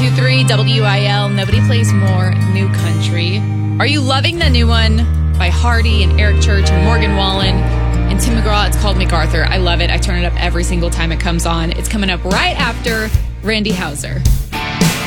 102.3 WIL. Nobody plays more new country. Are you loving the new one by Hardy and Eric Church and Morgan Wallen and Tim McGraw? It's called MacArthur. I love it. I turn it up every single time it comes on. It's coming up right after Randy Houser.